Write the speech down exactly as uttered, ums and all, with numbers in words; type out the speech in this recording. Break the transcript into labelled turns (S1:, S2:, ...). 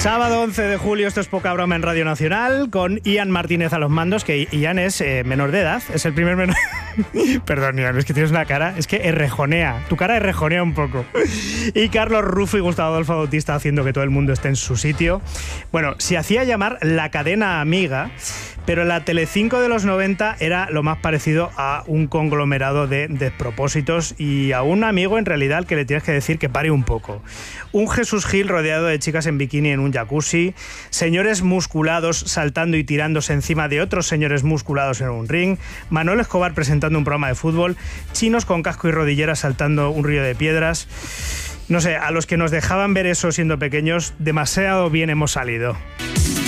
S1: Sábado once de julio, esto es Poca Broma en Radio Nacional, con Ian Martínez a los mandos, que Ian es eh, menor de edad, es el primer menor... Perdón, Ian, es que tienes una cara, es que errejonea, tu cara errejonea un poco. Y Carlos Rufo y Gustavo Adolfo Bautista haciendo que todo el mundo esté en su sitio. Bueno, se hacía llamar La Cadena Amiga, pero la Telecinco de los noventa era lo más parecido a un conglomerado de despropósitos y a un amigo en realidad al que le tienes que decir que pare un poco. Un Jesús Gil rodeado de chicas en bikini en un jacuzzi, señores musculados saltando y tirándose encima de otros señores musculados en un ring, Manuel Escobar presentando un programa de fútbol, chinos con casco y rodilleras saltando un río de piedras. No sé, a los que nos dejaban ver eso siendo pequeños, demasiado bien hemos salido.